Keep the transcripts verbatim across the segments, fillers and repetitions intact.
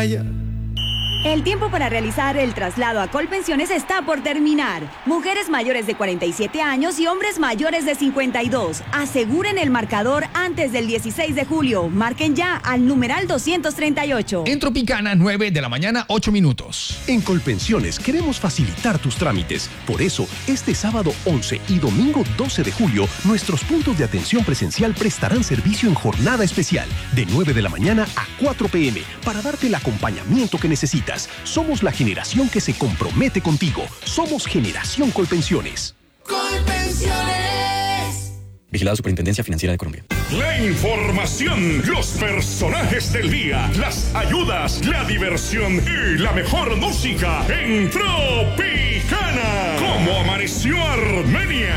El tiempo para realizar el traslado a Colpensiones está por terminar. Mujeres mayores de cuarenta y siete años y hombres mayores de cincuenta y dos. Aseguren el marcador antes del dieciséis de julio. Marquen ya al numeral doscientos treinta y ocho. En Tropicana, nueve de la mañana, ocho minutos. En Colpensiones queremos facilitar tus trámites. Por eso, este sábado once y domingo doce de julio, nuestros puntos de atención presencial prestarán servicio en jornada especial, de nueve de la mañana a cuatro pe eme, para darte el acompañamiento que necesitas. Somos la generación que se compromete contigo. Somos Generación Colpensiones. Colpensiones. Vigilada Superintendencia Financiera de Colombia. La información, los personajes del día, las ayudas, la diversión y la mejor música en Tropicana. ¿Cómo amaneció Armenia?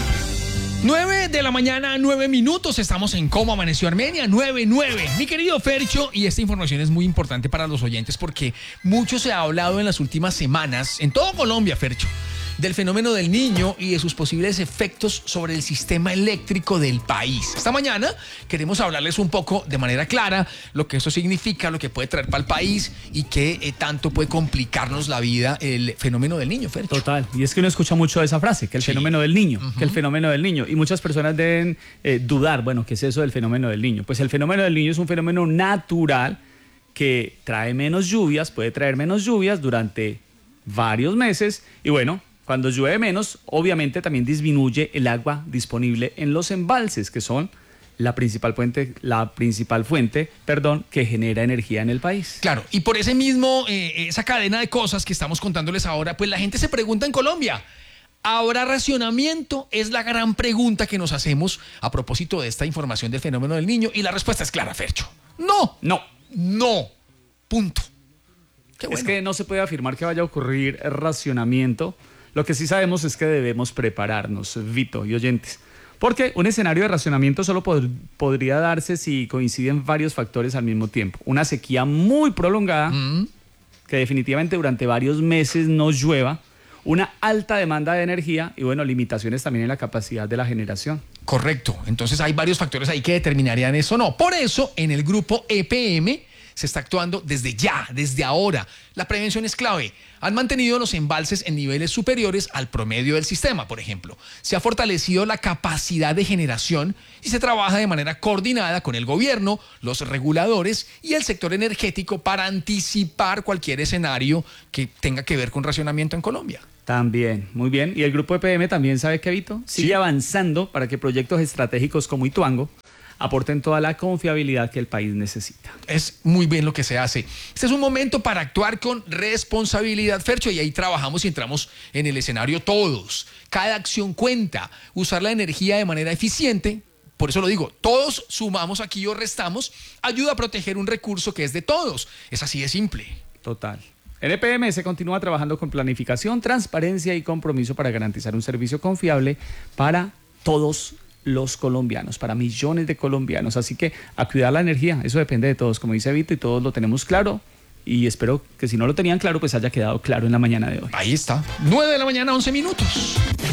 nueve de la mañana, nueve minutos, estamos en Cómo Amaneció Armenia, nueve nueve. Mi querido Fercho, y esta información es muy importante para los oyentes porque mucho se ha hablado en las últimas semanas, en todo Colombia, Fercho, del fenómeno del Niño y de sus posibles efectos sobre el sistema eléctrico del país. Esta mañana queremos hablarles un poco de manera clara lo que eso significa, lo que puede traer para el país y qué eh, tanto puede complicarnos la vida el fenómeno del Niño, Fercho. Total, y es que uno escucha mucho esa frase, que el sí. fenómeno del niño, uh-huh. que el fenómeno del niño, y muchas personas deben eh, dudar, bueno, ¿qué es eso del fenómeno del niño? Pues el fenómeno del niño es un fenómeno natural que trae menos lluvias, puede traer menos lluvias durante varios meses, y bueno, cuando llueve menos, obviamente también disminuye el agua disponible en los embalses, que son la principal fuente, la principal fuente, perdón, que genera energía en el país. Claro, y por ese mismo, eh, esa cadena de cosas que estamos contándoles ahora, pues la gente se pregunta en Colombia, ¿habrá racionamiento? Es la gran pregunta que nos hacemos a propósito de esta información del fenómeno del Niño, y la respuesta es clara, Fercho. No, no, no, punto. Qué bueno. Es que no se puede afirmar que vaya a ocurrir racionamiento. Lo que sí sabemos es que debemos prepararnos, Vito y oyentes, porque un escenario de racionamiento solo pod- podría darse si coinciden varios factores al mismo tiempo. Una sequía muy prolongada, mm. que definitivamente durante varios meses no llueva, una alta demanda de energía y, bueno, limitaciones también en la capacidad de la generación. Correcto. Entonces hay varios factores ahí que determinarían eso o no. Por eso, en el grupo E P M se está actuando desde ya, desde ahora. La prevención es clave. Han mantenido los embalses en niveles superiores al promedio del sistema, por ejemplo. Se ha fortalecido la capacidad de generación y se trabaja de manera coordinada con el gobierno, los reguladores y el sector energético para anticipar cualquier escenario que tenga que ver con racionamiento en Colombia. También, muy bien. Y el grupo E P M también, ¿sabe qué, Vito? Sigue sí. avanzando para que proyectos estratégicos como Ituango aporten toda la confiabilidad que el país necesita. Es muy bien lo que se hace. Este es un momento para actuar con responsabilidad, Fercho, y ahí trabajamos y entramos en el escenario todos. Cada acción cuenta. Usar la energía de manera eficiente, por eso lo digo, todos sumamos aquí o restamos, ayuda a proteger un recurso que es de todos. Es así de simple. Total. En E P M se continúa trabajando con planificación, transparencia y compromiso para garantizar un servicio confiable para todos los colombianos, para millones de colombianos. Así que a cuidar la energía, eso depende de todos, como dice Vito, y todos lo tenemos claro. Y espero que si no lo tenían claro, pues haya quedado claro en la mañana de hoy. Ahí está. nueve de la mañana, once minutos.